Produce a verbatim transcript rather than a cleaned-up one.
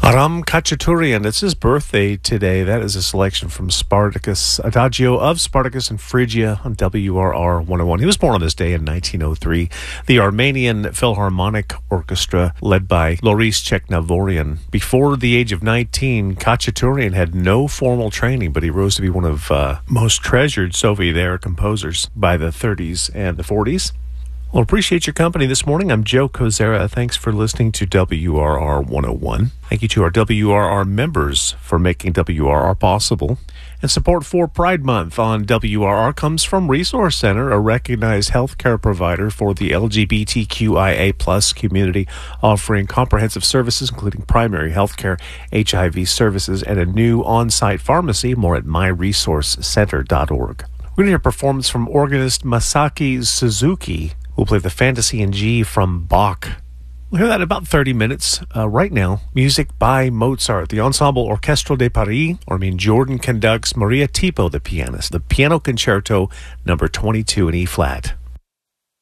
Aram Khachaturian, it's his birthday today. That is a selection from Spartacus, Adagio of Spartacus and Phrygia on W R R one oh one. He was born on this day in nineteen oh three. The Armenian Philharmonic Orchestra, led by Loris Cheknavorian. Before the age of nineteen, Khachaturian had no formal training, but he rose to be one of uh, most treasured Soviet-era composers by the thirties and the forties. Well, appreciate your company this morning. I'm Joe Kozera. Thanks for listening to W R R one oh one. Thank you to our W R R members for making W R R possible. And support for Pride Month on W R R comes from Resource Center, a recognized healthcare provider for the L G B T Q I A plus community, offering comprehensive services including primary healthcare, H I V services, and a new on-site pharmacy. More at my resource center dot org. We're going to hear a performance from organist Masaki Suzuki, who'll play the Fantasy in G from Bach. We'll hear that in about thirty minutes. Uh, right now, music by Mozart. The Ensemble Orchestre de Paris, Armin Jordan conducts, Maria Tipo, the pianist, the Piano Concerto number twenty-two in E-flat.